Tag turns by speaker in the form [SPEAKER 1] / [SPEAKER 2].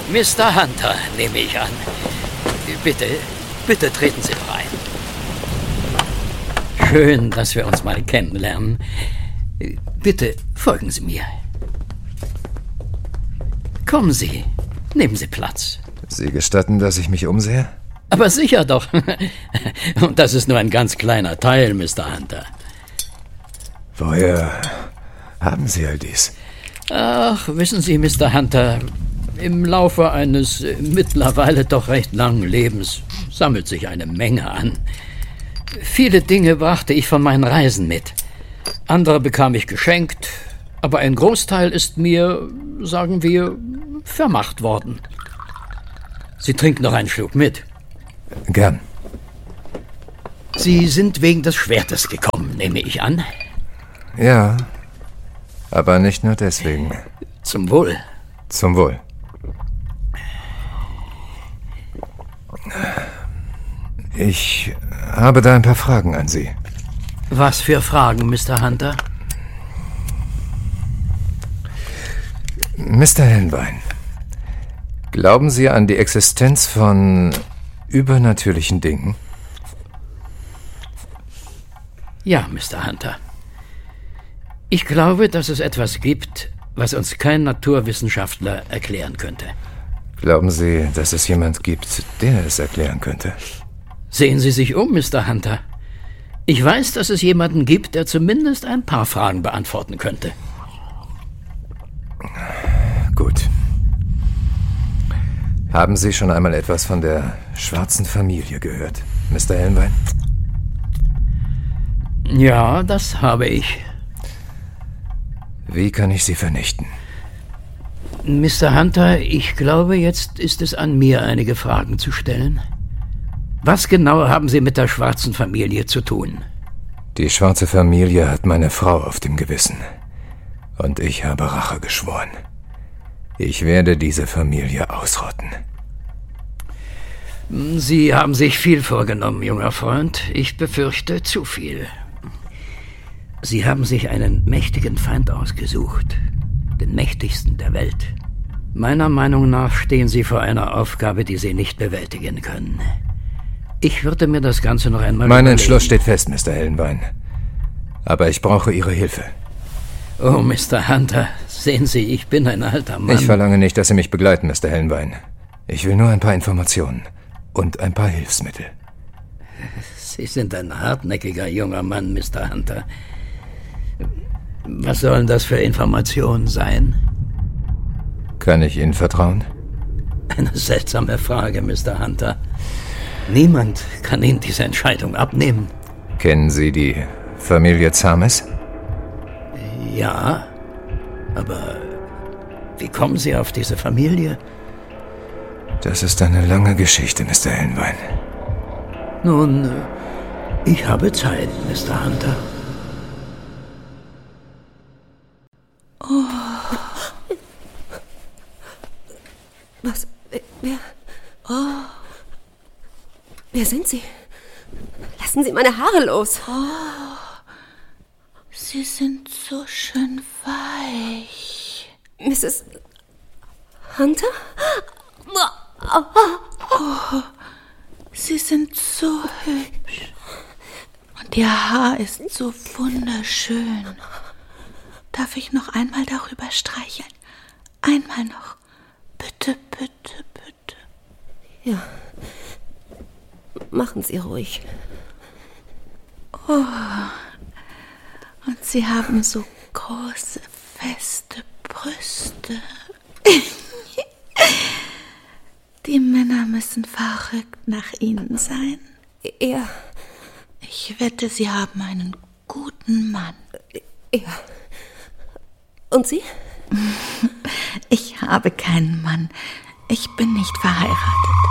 [SPEAKER 1] Mr. Hunter, nehme ich an. Bitte treten Sie doch ein. Schön, dass wir uns mal kennenlernen. Bitte folgen Sie mir. Kommen Sie, nehmen Sie Platz.
[SPEAKER 2] Sie gestatten, dass ich mich umsehe?
[SPEAKER 1] Aber sicher doch. Und das ist nur ein ganz kleiner Teil, Mr. Hunter.
[SPEAKER 2] Woher haben Sie all dies?
[SPEAKER 1] Ach, wissen Sie, Mr. Hunter, im Laufe eines mittlerweile doch recht langen Lebens sammelt sich eine Menge an. Viele Dinge brachte ich von meinen Reisen mit. Andere bekam ich geschenkt, aber ein Großteil ist mir, sagen wir, vermacht worden. Sie trinken noch einen Schluck mit.
[SPEAKER 2] Gern.
[SPEAKER 1] Sie sind wegen des Schwertes gekommen, nehme ich an.
[SPEAKER 2] Ja, aber nicht nur deswegen.
[SPEAKER 1] Zum Wohl.
[SPEAKER 2] Zum Wohl. Ich habe da ein paar Fragen an Sie.
[SPEAKER 1] Was für Fragen, Mr. Hunter?
[SPEAKER 2] Mr. Helnwein, glauben Sie an die Existenz von übernatürlichen Dingen?
[SPEAKER 1] Ja, Mr. Hunter. Ich glaube, dass es etwas gibt, was uns kein Naturwissenschaftler erklären könnte.
[SPEAKER 2] Glauben Sie, dass es jemand gibt, der es erklären könnte?
[SPEAKER 1] Sehen Sie sich um, Mr. Hunter. Ich weiß, dass es jemanden gibt, der zumindest ein paar Fragen beantworten könnte.
[SPEAKER 2] Gut. Haben Sie schon einmal etwas von der schwarzen Familie gehört, Mr. Helnwein?
[SPEAKER 1] Ja, das habe ich.
[SPEAKER 2] Wie kann ich Sie vernichten?
[SPEAKER 1] Mr. Hunter, ich glaube, jetzt ist es an mir, einige Fragen zu stellen. Was genau haben Sie mit der schwarzen Familie zu tun?
[SPEAKER 2] Die schwarze Familie hat meine Frau auf dem Gewissen. Und ich habe Rache geschworen. Ich werde diese Familie ausrotten.
[SPEAKER 1] Sie haben sich viel vorgenommen, junger Freund. Ich befürchte zu viel. Sie haben sich einen mächtigen Feind ausgesucht. Den mächtigsten der Welt. Meiner Meinung nach stehen Sie vor einer Aufgabe, die Sie nicht bewältigen können. Ich würde mir das Ganze noch einmal
[SPEAKER 2] Mein Entschluss steht fest, Mr. Helnwein. Aber ich brauche Ihre Hilfe.
[SPEAKER 1] Oh, Mr. Hunter, sehen Sie, ich bin ein alter Mann.
[SPEAKER 2] Ich verlange nicht, dass Sie mich begleiten, Mr. Helnwein. Ich will nur ein paar Informationen und ein paar Hilfsmittel.
[SPEAKER 1] Sie sind ein hartnäckiger junger Mann, Mr. Hunter. Was sollen das für Informationen sein?
[SPEAKER 2] Kann ich Ihnen vertrauen?
[SPEAKER 1] Eine seltsame Frage, Mr. Hunter. Niemand kann Ihnen diese Entscheidung abnehmen.
[SPEAKER 2] Kennen Sie die Familie Zames?
[SPEAKER 1] Ja, aber wie kommen Sie auf diese Familie?
[SPEAKER 2] Das ist eine lange Geschichte, Mr. Helnwein.
[SPEAKER 1] Nun, ich habe Zeit, Mr. Hunter.
[SPEAKER 3] Oh. Was? Wer? Oh. Wer sind Sie? Lassen Sie meine Haare los.
[SPEAKER 4] Oh. Sie sind so schön weich.
[SPEAKER 3] Mrs. Hunter?
[SPEAKER 4] Oh. Sie sind so hübsch. Und Ihr Haar ist so wunderschön. Darf ich noch einmal darüber streicheln? Einmal noch. Bitte, bitte, bitte.
[SPEAKER 3] Ja. Machen Sie ruhig.
[SPEAKER 4] Oh. Und Sie haben so große, feste Brüste. Die Männer müssen verrückt nach Ihnen sein.
[SPEAKER 3] Ja.
[SPEAKER 4] Ich wette, Sie haben einen guten Mann.
[SPEAKER 3] Ja. Und Sie?
[SPEAKER 4] Ich habe keinen Mann. Ich bin nicht verheiratet.